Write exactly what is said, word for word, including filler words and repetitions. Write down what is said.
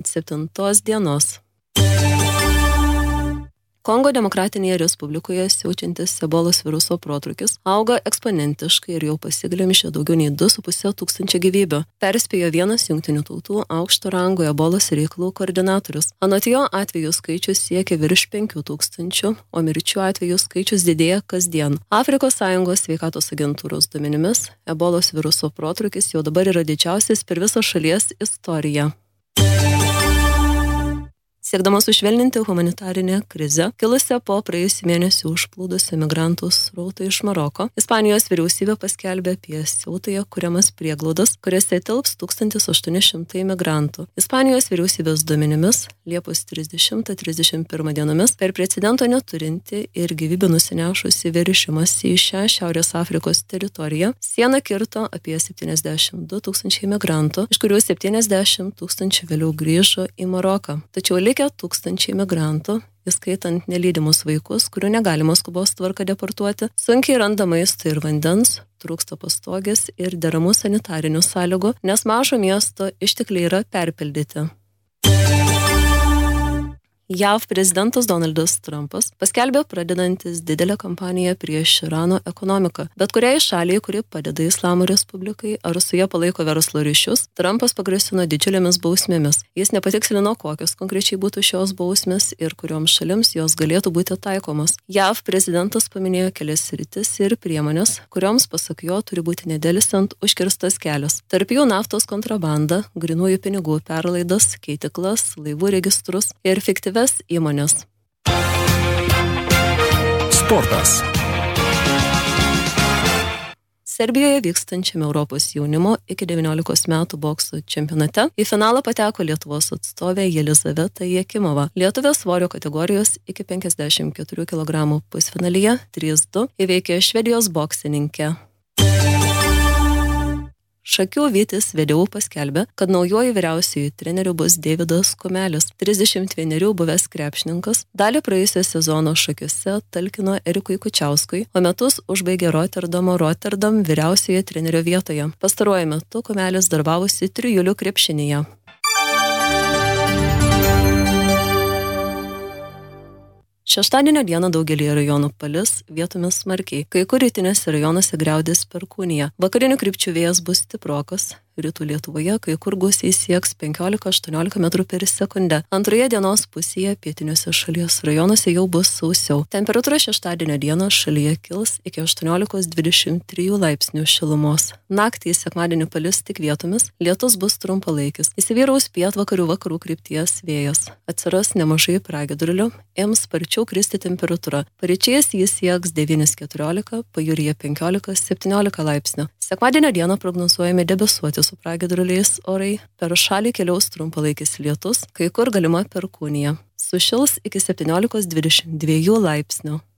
septintos dienos. Kongo Demokratinėje Respublikoje siaučiantis ebolos viruso protrūkis auga eksponentiškai ir jau pasiglemžė daugiau nei du su puse tūkstančio gyvybių. Perspėjo vienas jungtinių tautų aukšto rango ebolos reikalų koordinatorius. Anot jo atvejų skaičius siekia virš penkių tūkstančių, o mirčių atvejų skaičius didėja kasdien. Afrikos Sąjungos sveikatos agentūros duomenimis, ebolos viruso protrūkis jau dabar yra didžiausias per visą šalies istoriją. Siekdamas sušvelninti humanitarinę krizę, kilusią po praėjusį mėnesį užplūdusių migrantų srautų iš Maroko, Ispanijos vyriausybė paskelbė apie siautėje kuriamas prieglaudas, kuriuose tilps tūkstantis aštuoni šimtai migrantų. Ispanijos vyriausybės duomenimis Liepos trisdešimtą trisdešimt pirmą dienomis per precedento neturinti ir gyvybę nusinešusi veržimąsi į šią Šiaurės Afrikos teritoriją sieną kirto apie septyniasdešimt du tūkstančiai migrantų, iš kurių septyniasdešimt tūkstančių vėliau grįžo į Maroką. Tačiau likę tūkstančiai migrantų, įskaitant nelydimus vaikus, kurių negalima skubos tvarka deportuoti, sunkiai randa maisto ir vandens, trūksta pastogės ir deramų sanitarinių sąlygų, nes mažo miesto ištekliai yra perpildyti. J A V prezidentas Donaldas Trumpas paskelbė pradedantis didelę kampaniją prieš Irano ekonomiką. Bet kuriai šaliai, kuri padeda Islamo Respublikai ar su ja palaiko verslo ryšius, Trumpas pagrasino didžiulėmis bausmėmis. Jis nepatikslino, kokios konkrečiai būtų šios bausmės ir kurioms šalims jos galėtų būti taikomos. J A V prezidentas paminėjo kelias sritis ir priemonės, kurioms, pasak jo, turi būti nedelsiant užkirstas kelias. Tarp jų naftos kontrabanda, grynųjų pinigų perlaidas, keitiklas, laivų registrus ir fiktyvias įmonės. Sportas. Serbijoje vykstančiame Europos jaunimo iki devyniolikos metų bokso čempionate į finalą pateko Lietuvos atstovė Jelizaveta Jakimova. Lietuvė svorio kategorijos iki penkiasdešimt keturių kilogramų pusfinalyje trys du įveikė Švedijos boksininkę. Šakių Vytis Vedeu paskelbė, kad naujoji vyriausiųjų trenerių bus Deividas Kumelis. trisdešimt vienerių buvęs krepšininkas dalį praėjusio sezono Šakiuose talkino Erikui Kučiauskui, o metus užbaigė Rotterdamo Rotterdam vyriausiojo trenerio vietoje. Pastaruoju metu Kumelis darbavosi trijulių krepšinyje. Šeštadienio dieną daugelį rajonų palis, vietomis smarkiai. Kai kur rytinėse rajonuose griaudės perkūnija. Vakarinių krypčių vėjas bus stiprokas. Rytų Lietuvoje kai kur gūsiai sieks penkiolika aštuoniolika metrų per sekundę. Antroje dienos pusėje pietiniuose šalies rajonuose jau bus sausiau. Temperatūra šeštadienio dieną šalyje kils iki aštuoniolikos dvidešimt trijų laipsnių šilumos. Naktį sekmadienį palis tik vietomis, lietus bus trumpalaikis. Įsivyraus pietvakarių vakarų krypties vėjas. Atsiras nemažai pragiedrulių, ims sparčiau kristi temperatūra. Paryčiais jis sieks devynis keturiolika, pajūryje penkiolika septyniolika laipsnių. Sekmadienio dieną prognozuojami debesuoti su pragiedruliais orai, per šalį keliaus trumpalaikis lietus, kai kur galima perkūnija. Sušils iki septyniolikos dvidešimt dviejų laipsnių.